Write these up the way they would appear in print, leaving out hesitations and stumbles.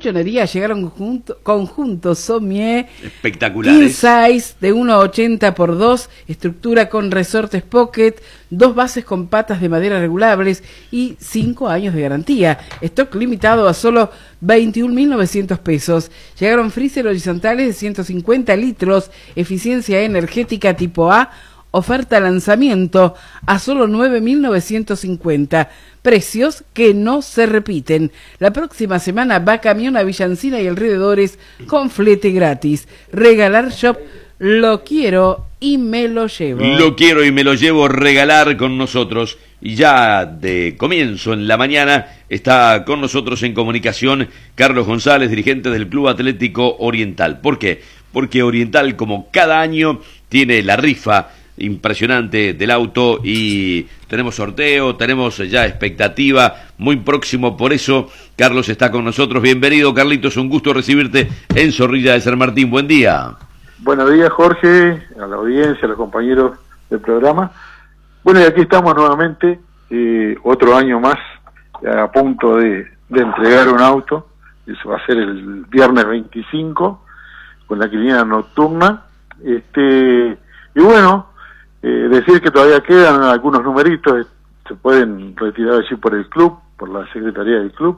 colchonería llegaron conjuntos Sommier espectaculares. King size de 1,80 por 2, estructura con resortes pocket, 2 bases con patas de madera regulables y 5 años de garantía. Stock limitado a solo 21.900 pesos. Llegaron freezer horizontales de 150 litros, eficiencia energética tipo A, oferta lanzamiento a solo 9.950. Precios que no se repiten. La próxima semana va camión a Villa Encina y alrededores con flete gratis. Regalar shop, lo quiero y me lo llevo. Lo quiero y me lo llevo, regalar con nosotros. Y ya de comienzo en la mañana está con nosotros en comunicación Carlos González, dirigente del Club Atlético Oriental. ¿Por qué? Porque Oriental, como cada año, tiene la rifa impresionante del auto y tenemos sorteo, tenemos ya expectativa muy próximo, por eso Carlos está con nosotros. Bienvenido, Carlitos, un gusto recibirte en Zorrilla de San Martín. Buen día. Buenos días, Jorge, a la audiencia, a los compañeros del programa. Bueno, y aquí estamos nuevamente, otro año más, a punto de entregar un auto. Eso va a ser el viernes 25, con la quiniela nocturna. Y bueno, decir que todavía quedan algunos numeritos, se pueden retirar allí por el club, por la secretaría del club.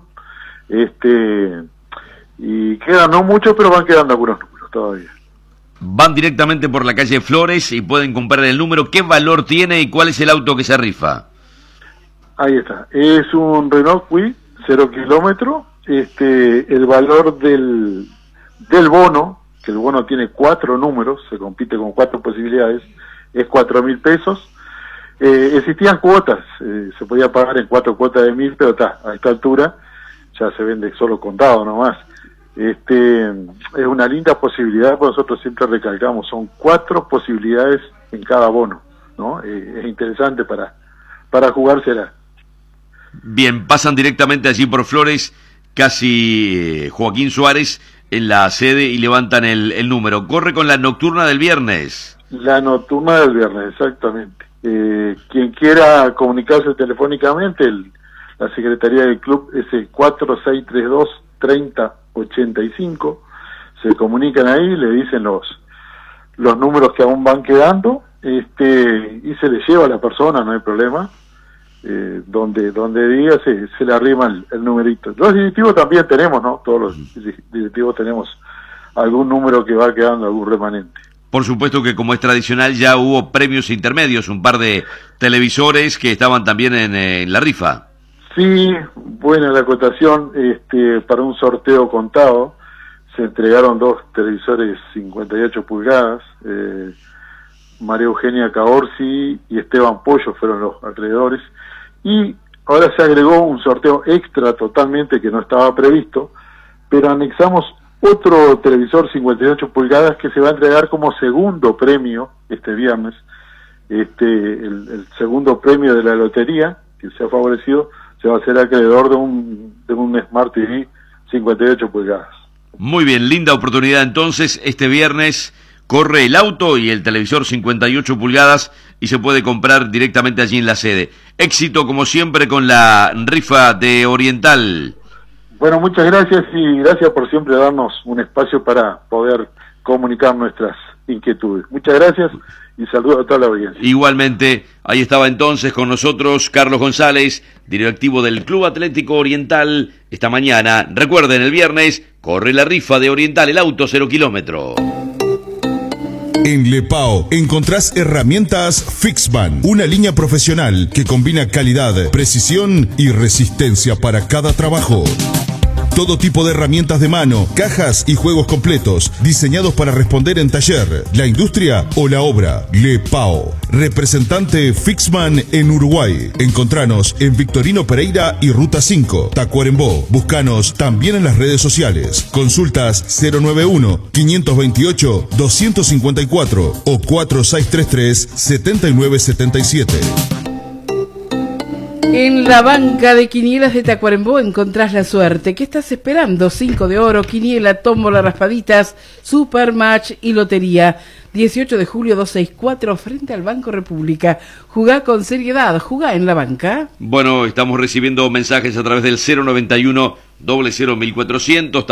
Y quedan no muchos, pero van quedando algunos números todavía. Van directamente por la calle Flores y pueden comprar el número. ¿Qué valor tiene y cuál es el auto que se rifa? Ahí está. Es un Renault Kwid, 0 kilómetros. El valor del bono, que el bono tiene 4 números, se compite con 4 posibilidades, es 4.000 pesos. Existían cuotas, se podía pagar en 4 cuotas de 1.000, pero a esta altura ya se vende solo contado nomás. Es una linda posibilidad, porque nosotros siempre recalcamos, son 4 posibilidades en cada bono, ¿no? Es interesante para jugársela. Bien, pasan directamente allí por Flores, casi Joaquín Suárez, en la sede y levantan el número. Corre con la nocturna del viernes. La nocturna del viernes, exactamente. Quien quiera comunicarse telefónicamente, la secretaría del club es el 4632-3085. Se comunican ahí, le dicen los números que aún van quedando, y se le lleva a la persona, no hay problema. Donde diga se le arrima el numerito. Los directivos también tenemos, ¿no? Todos los directivos tenemos algún número que va quedando, algún remanente. Por supuesto que, como es tradicional, ya hubo premios intermedios, un par de televisores que estaban también en la rifa. Sí, buena la acotación. Para un sorteo contado se entregaron 2 televisores 58 pulgadas. María Eugenia Caorsi y Esteban Pollo fueron los acreedores. Y ahora se agregó un sorteo extra totalmente que no estaba previsto, pero anexamos otro televisor 58 pulgadas que se va a entregar como segundo premio este viernes. El segundo premio de la lotería que se ha favorecido se va a hacer acreedor de un Smart TV 58 pulgadas. Muy bien, linda oportunidad entonces. Este viernes corre el auto y el televisor 58 pulgadas y se puede comprar directamente allí en la sede. Éxito como siempre con la rifa de Oriental. Bueno, muchas gracias y gracias por siempre darnos un espacio para poder comunicar nuestras inquietudes. Muchas gracias y saludos a toda la audiencia. Igualmente, ahí estaba entonces con nosotros Carlos González, directivo del Club Atlético Oriental. Esta mañana, recuerden, el viernes corre la rifa de Oriental, el auto 0 kilómetros. En Lepao encontrás herramientas Fixman, una línea profesional que combina calidad, precisión y resistencia para cada trabajo. Todo tipo de herramientas de mano, cajas y juegos completos, diseñados para responder en taller, la industria o la obra. Lepao, representante Fixman en Uruguay. Encontranos en Victorino Pereira y Ruta 5, Tacuarembó. Búscanos también en las redes sociales. Consultas 091-528-254 o 4633-7977. En la banca de quinielas de Tacuarembó encontrás la suerte. ¿Qué estás esperando? 5 de oro, quiniela, tómbola, raspaditas, supermatch y lotería. 18 de julio 264 frente al Banco República. Jugá con seriedad, jugá en la banca. Bueno, estamos recibiendo mensajes a través del 091 00 1400.